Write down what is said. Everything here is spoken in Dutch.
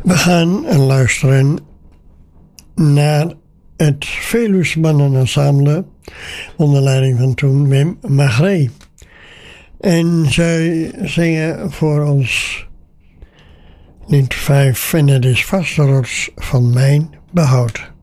We gaan luisteren naar het Veluwsmannenensemble onder leiding van toen Wim Magré. En zij zingen voor ons lied 5 en het is vaste rots van mijn behoud.